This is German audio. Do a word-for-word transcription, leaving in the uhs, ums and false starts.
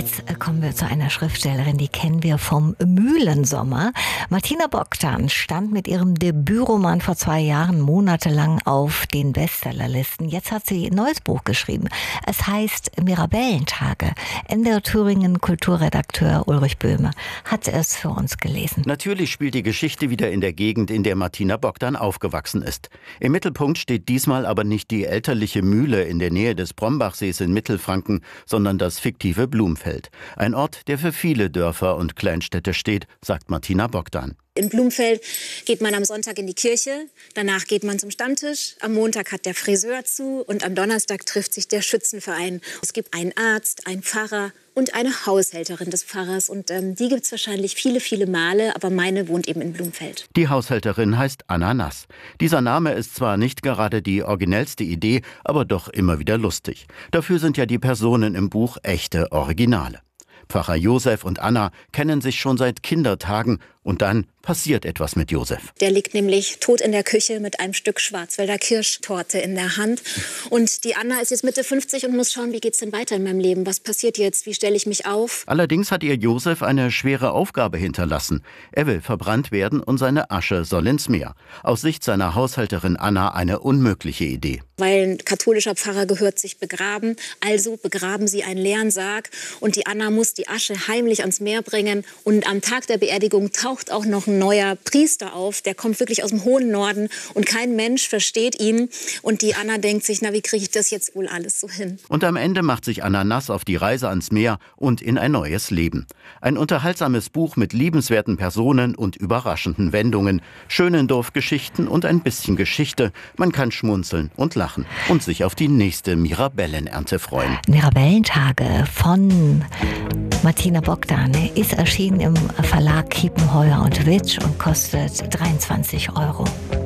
Jetzt kommen wir zu einer Schriftstellerin, die kennen wir vom Mühlensommer. Martina Bogdan stand mit ihrem Debütroman vor zwei Jahren monatelang auf den Bestsellerlisten. Jetzt hat sie ein neues Buch geschrieben. Es heißt Mirabellentage. N D R Thüringen Kulturredakteur Ulrich Böhme hat es für uns gelesen. Natürlich spielt die Geschichte wieder in der Gegend, in der Martina Bogdan aufgewachsen ist. Im Mittelpunkt steht diesmal aber nicht die elterliche Mühle in der Nähe des Brombachsees in Mittelfranken, sondern das fiktive Blumfeld. Ein Ort, der für viele Dörfer und Kleinstädte steht, sagt Martina Bogdan. In Blumfeld geht man am Sonntag in die Kirche, danach geht man zum Stammtisch, am Montag hat der Friseur zu und am Donnerstag trifft sich der Schützenverein. Es gibt einen Arzt, einen Pfarrer und eine Haushälterin des Pfarrers und ähm, die gibt es wahrscheinlich viele, viele Male, aber meine wohnt eben in Blumfeld. Die Haushälterin heißt Anna Nass. Dieser Name ist zwar nicht gerade die originellste Idee, aber doch immer wieder lustig. Dafür sind ja die Personen im Buch echte Originale. Pfarrer Josef und Anna kennen sich schon seit Kindertagen und dann passiert etwas mit Josef. Der liegt nämlich tot in der Küche mit einem Stück Schwarzwälder Kirschtorte in der Hand. Und die Anna ist jetzt Mitte fünfzig und muss schauen, wie geht's denn weiter in meinem Leben? Was passiert jetzt? Wie stelle ich mich auf? Allerdings hat ihr Josef eine schwere Aufgabe hinterlassen. Er will verbrannt werden und seine Asche soll ins Meer. Aus Sicht seiner Haushälterin Anna eine unmögliche Idee. Weil ein katholischer Pfarrer gehört sich begraben, also begraben sie einen leeren Sarg und die Anna muss die Asche heimlich ans Meer bringen. Und am Tag der Beerdigung taucht auch noch ein neuer Priester auf, der kommt wirklich aus dem hohen Norden und kein Mensch versteht ihn. Und die Anna denkt sich, na, wie kriege ich das jetzt wohl alles so hin? Und am Ende macht sich Anna Nass auf die Reise ans Meer und in ein neues Leben. Ein unterhaltsames Buch mit liebenswerten Personen und überraschenden Wendungen, schönen Dorfgeschichten und ein bisschen Geschichte. Man kann schmunzeln und lachen und sich auf die nächste Mirabellenernte freuen. Mirabellentage von Martina Bogdan ist erschienen im Verlag Kiepenheuer und Witsch und kostet dreiundzwanzig Euro.